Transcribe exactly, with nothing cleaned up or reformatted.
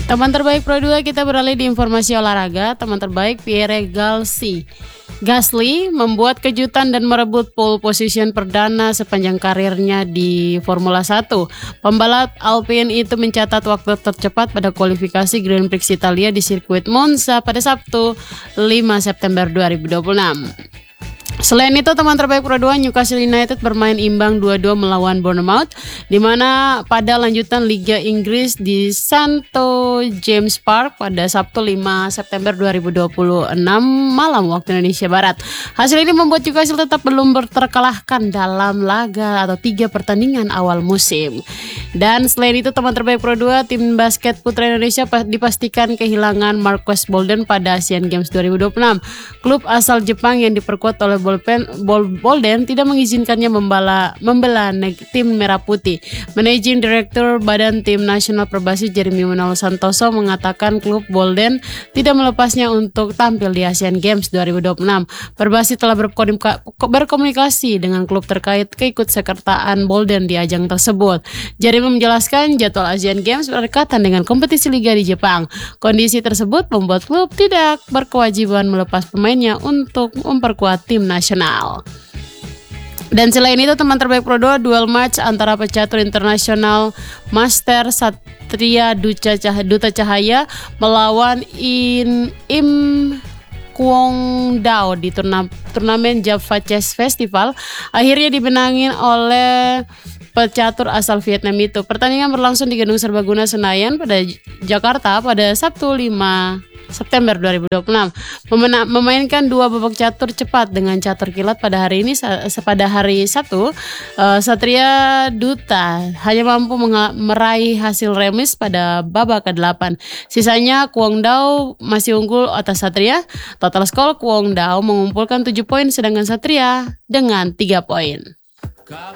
Teman terbaik Pro dua, kita beralih di informasi olahraga. Teman terbaik Pierre Gasly. Gasly membuat kejutan dan merebut pole position perdana sepanjang karirnya di Formula satu. Pembalap Alpine itu mencatat waktu tercepat pada kualifikasi Grand Prix Italia di sirkuit Monza pada Sabtu lima September dua ribu dua puluh enam. Selain itu, teman terbaik Pro dua, Newcastle United bermain imbang dua dua melawan Bournemouth, di mana pada lanjutan Liga Inggris di Saint James Park pada Sabtu lima September dua ribu dua puluh enam malam waktu Indonesia Barat. Hasil ini membuat Newcastle tetap belum terkalahkan dalam laga atau tiga pertandingan awal musim. Dan selain itu, teman terbaik Pro dua, tim basket putra Indonesia dipastikan kehilangan Marques Bolden pada Asian Games dua ribu dua puluh enam. Klub asal Jepang yang diperkuat oleh Bolpen, Bol, Bolden tidak mengizinkannya membela, membela tim merah putih. Managing Director Badan Tim Nasional Perbasi Jeremy Manolo Santoso mengatakan klub Bolden tidak melepasnya untuk tampil di Asian Games dua ribu dua puluh enam. Perbasi telah berkomunikasi dengan klub terkait keikutsertaan Bolden di ajang tersebut. Jeremy menjelaskan jadwal Asian Games berdekatan dengan kompetisi liga di Jepang. Kondisi tersebut membuat klub tidak berkewajiban melepas pemainnya untuk memperkuat tim nasional. Dan selain itu, teman terbaik Pro dua, duel match antara pecatur internasional Master Satria Duta Cahaya melawan In Im Kwon Dao di turna, turnamen Java Chess Festival akhirnya dimenangin oleh pecatur asal Vietnam itu. Pertandingan berlangsung di Gedung Serbaguna Senayan pada Jakarta pada Sabtu lima September dua ribu dua puluh enam. Memena- memainkan dua babak catur cepat dengan catur kilat pada hari ini. Pada hari Sabtu, uh, Satria Duta hanya mampu menga- meraih hasil remis pada babak kedelapan. Sisanya Kwon Dao masih unggul atas Satria. Total skor Kwon Dao mengumpulkan tujuh poin sedangkan Satria dengan tiga poin.